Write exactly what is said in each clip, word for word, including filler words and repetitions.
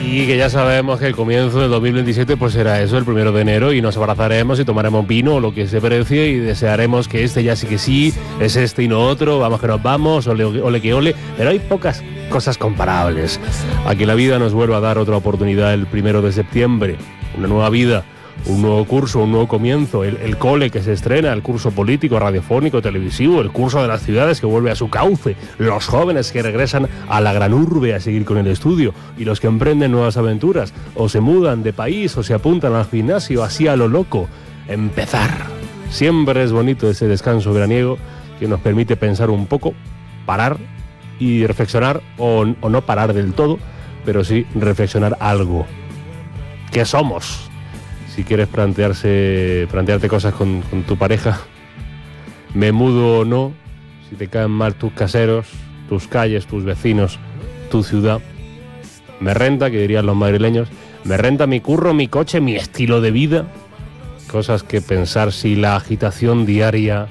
Y que ya sabemos que el comienzo del dos mil veintisiete pues será eso, el primero de enero, y nos abrazaremos y tomaremos vino o lo que se precie y desearemos que este ya sí que sí, es este y no otro, vamos que nos vamos, ole, ole que ole, pero hay pocas cosas comparables a que la vida nos vuelva a dar otra oportunidad el primero de septiembre, una nueva vida, un nuevo curso, un nuevo comienzo, el, el cole que se estrena, el curso político, radiofónico, televisivo, el curso de las ciudades que vuelve a su cauce, los jóvenes que regresan a la gran urbe a seguir con el estudio y los que emprenden nuevas aventuras o se mudan de país o se apuntan al gimnasio así a lo loco. Empezar. Siempre es bonito ese descanso veraniego que nos permite pensar un poco, parar y reflexionar, o, o no parar del todo, pero sí reflexionar algo. ¿Qué somos? Si quieres plantearse, plantearte cosas con, con tu pareja, me mudo o no, si te caen mal tus caseros, tus calles, tus vecinos, tu ciudad, me renta, que dirían los madrileños, me renta mi curro, mi coche, mi estilo de vida, cosas que pensar si la agitación diaria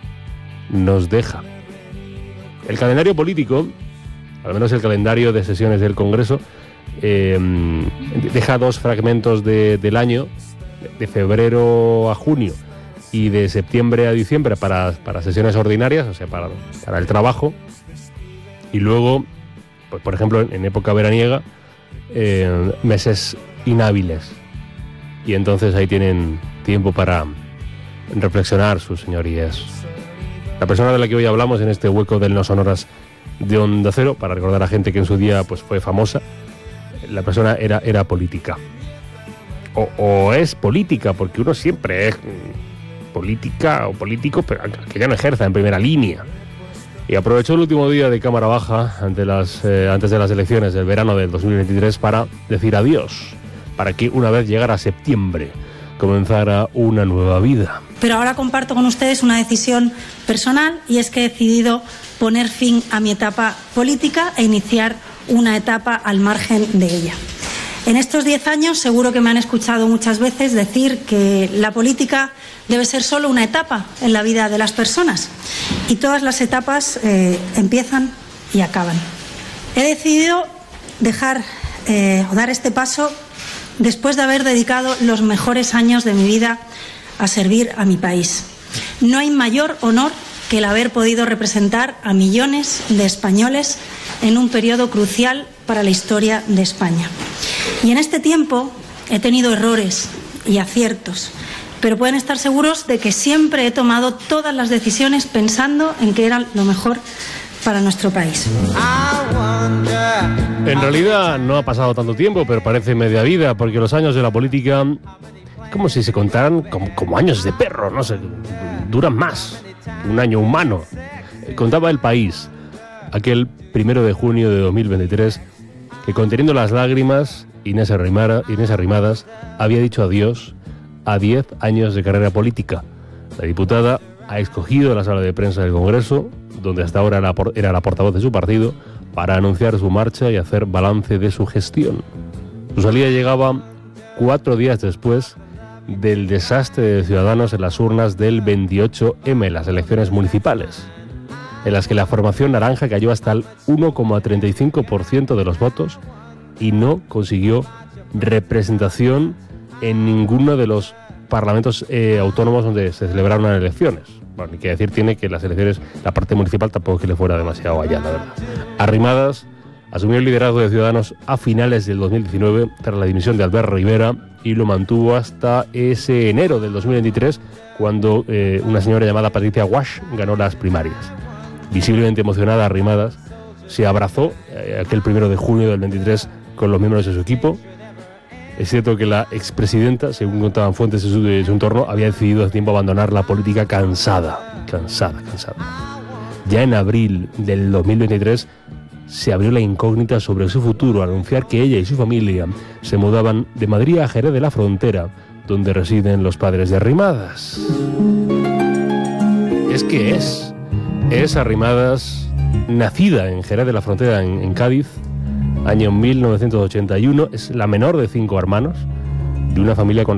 nos deja. El calendario político, al menos el calendario de sesiones del Congreso, eh, deja dos fragmentos de, del año, de febrero a junio y de septiembre a diciembre para, para sesiones ordinarias, o sea, para, para el trabajo, y luego, pues, por ejemplo, en, en época veraniega, eh, meses inhábiles, y entonces ahí tienen tiempo para reflexionar sus señorías. La persona de la que hoy hablamos en este hueco del No Sonoras de Onda Cero, para recordar a gente que en su día pues, fue famosa, la persona era, era política. O, o es política, porque uno siempre es política o político, pero que ya no ejerza en primera línea. Y aprovechó el último día de Cámara Baja ante las, eh, antes de las elecciones del verano del dos mil veintitrés para decir adiós, para que una vez llegara septiembre comenzara una nueva vida. Pero ahora comparto con ustedes una decisión personal, y es que he decidido poner fin a mi etapa política e iniciar una etapa al margen de ella. En estos diez años seguro que me han escuchado muchas veces decir que la política debe ser solo una etapa en la vida de las personas, y todas las etapas eh, empiezan y acaban. He decidido dejar eh, o dar este paso después de haber dedicado los mejores años de mi vida a servir a mi país. No hay mayor honor que el haber podido representar a millones de españoles en un periodo crucial para la historia de España. Y en este tiempo he tenido errores y aciertos, pero pueden estar seguros de que siempre he tomado todas las decisiones pensando en que eran lo mejor para nuestro país. En realidad no ha pasado tanto tiempo, pero parece media vida, porque los años de la política, como si se contaran como, como años de perro, no sé, duran más, un año humano. Contaba El País, aquel primero de junio de dos mil veintitrés, que conteniendo las lágrimas, Inés Arrimara, Inés Arrimadas había dicho adiós a diez años de carrera política. La diputada ha escogido la sala de prensa del Congreso, donde hasta ahora era, era la portavoz de su partido, para anunciar su marcha y hacer balance de su gestión. Su salida llegaba cuatro días después del desastre de Ciudadanos en las urnas del veintiocho eme, las elecciones municipales, en las que la formación naranja cayó hasta el uno coma treinta y cinco por ciento de los votos y no consiguió representación en ninguno de los parlamentos eh, autónomos donde se celebraron las elecciones. Bueno, ni que decir tiene que las elecciones, la parte municipal tampoco es que le fuera demasiado allá, la verdad. Arrimadas asumió el liderazgo de Ciudadanos a finales del dos mil diecinueve tras la dimisión de Albert Rivera y lo mantuvo hasta ese enero del dos mil veintitrés, cuando eh, una señora llamada Patricia Wash ganó las primarias. Visiblemente emocionada, Arrimadas se abrazó eh, aquel primero de junio del veintitrés con los miembros de su equipo. Es cierto que la expresidenta, según contaban fuentes de su, de su entorno, había decidido hace tiempo abandonar la política cansada, cansada, cansada. Ya en abril del dos mil veintitrés se abrió la incógnita sobre su futuro al anunciar que ella y su familia se mudaban de Madrid a Jerez de la Frontera, donde residen los padres de Arrimadas. Es que es, es Arrimadas, nacida en Jerez de la Frontera, en, en Cádiz, año mil novecientos ochenta y uno, es la menor de cinco hermanos, de una familia con